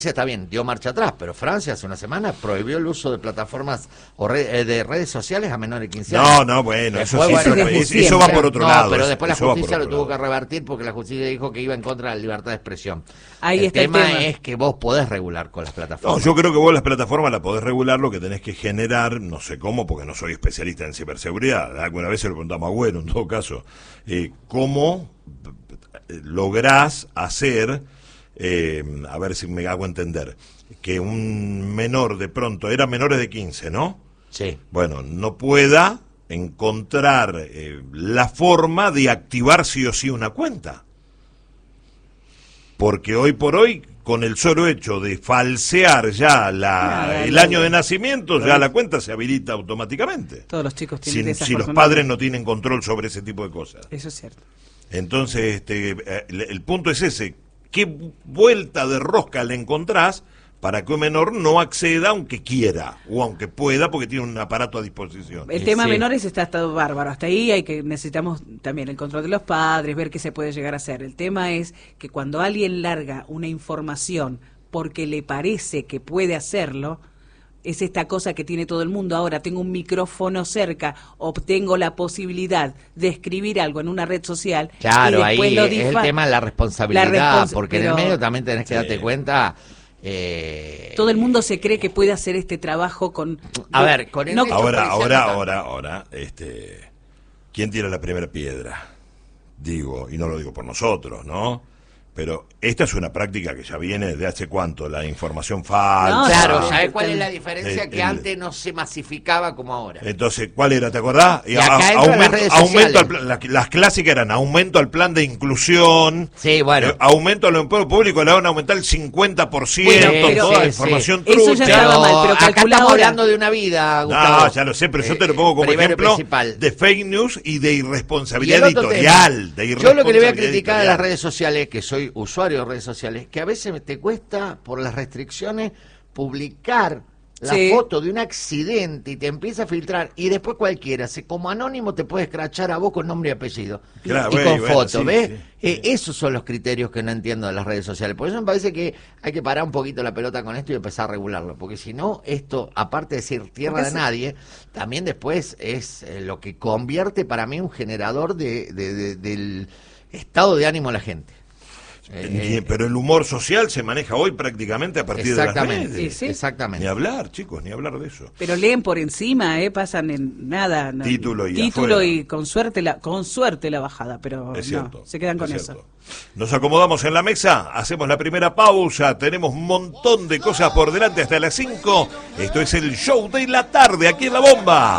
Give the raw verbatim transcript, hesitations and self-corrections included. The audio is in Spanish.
Está bien, dio marcha atrás, pero Francia hace una semana prohibió el uso de plataformas o re, de redes sociales a menores de quince años. No, no, bueno, después, eso, sí, bueno, pero eso, eso va por otro no, lado. pero después la justicia lo tuvo lado. que revertir porque la justicia dijo que iba en contra de la libertad de expresión. Ahí el, está tema el tema es que vos podés regular con las plataformas. No, yo creo que vos las plataformas las podés regular, lo que tenés que generar, no sé cómo, porque no soy especialista en ciberseguridad, alguna vez se lo preguntamos a Agüero, en todo caso, eh, cómo lográs hacer, eh, a ver si me hago entender, que un menor de pronto, eran menores de quince, ¿no? Sí. Bueno, no pueda encontrar eh, la forma de activar sí o sí una cuenta. Porque hoy por hoy, con el solo hecho de falsear ya la, ah, el la, año la, de nacimiento, la, ya la cuenta se habilita automáticamente. Todos los chicos tienen si, esas si los padres no tienen control sobre ese tipo de cosas. Eso es cierto. Entonces, este, el, el punto es ese. ¿Qué vuelta de rosca le encontrás para que un menor no acceda aunque quiera o aunque pueda porque tiene un aparato a disposición? El tema sí. menores está estado bárbaro. Hasta ahí hay que necesitamos también el control de los padres, ver qué se puede llegar a hacer. El tema es que cuando alguien larga una información porque le parece que puede hacerlo, es esta cosa que tiene todo el mundo. Ahora tengo un micrófono cerca, obtengo la posibilidad de escribir algo en una red social. Claro, y después ahí lo es difa- el tema de la responsabilidad, la respons- porque pero... en el medio también tenés que Sí. darte cuenta. Eh, Todo el mundo se cree que puede hacer este trabajo con... A ver, con el no, hecho Ahora, policial ahora, no ahora, ahora, este, ¿quién tira la primera piedra? Digo, y no lo digo por nosotros, ¿no? Pero esta es una práctica que ya viene de hace cuánto, la información falsa. No, Claro, sí, ¿sabes sí, cuál sí. es la diferencia? El- que el- antes no se masificaba como ahora. Entonces, ¿cuál era? ¿Te acordás? Y acá entran las redes aumento sociales. al plan- la- las clásicas eran aumento al plan de inclusión, Sí, bueno. eh, aumento al empleo público, le van a aumentar el cincuenta por ciento, Bueno, pero- toda la sí, información sí. Eso ya trucha. estaba mal, pero acá calcula estamos ahora. hablando de una vida, Gustavo. No, ya lo sé, pero yo te lo Eh, pongo como primero y ejemplo principal. de fake news y de Y el irresponsabilidad otro editorial. tema, De yo lo que le voy a irresponsabilidad criticar a las editorial. redes sociales, que soy usuario de redes sociales, que a veces te cuesta, por las restricciones, publicar la Sí. foto de un accidente y te empieza a filtrar, y después cualquiera, se, como anónimo te puede escrachar a vos con nombre y apellido. Claro, y bueno, con bueno, foto, sí, ¿ves? sí, Eh, sí. esos son los criterios que no entiendo de las redes sociales. Por eso me parece que hay que parar un poquito la pelota con esto y empezar a regularlo. Porque si no, esto, aparte de ser tierra Porque de es- nadie, también después es eh, lo que convierte para mí un generador de, de- de- del estado de ánimo de la gente. Eh, Eh, pero el humor social se maneja hoy prácticamente a partir de las exactamente, redes. Sí, sí. exactamente. Ni hablar, chicos, ni hablar de eso. Pero leen por encima, eh, pasan en nada. no- Título y título afuera. y con suerte la con suerte la bajada, pero Es no, cierto. se quedan con es eso. cierto. Nos acomodamos en la mesa, hacemos la primera pausa, tenemos un montón de cosas por delante hasta las cinco. Esto es el show de la tarde aquí en La Bomba.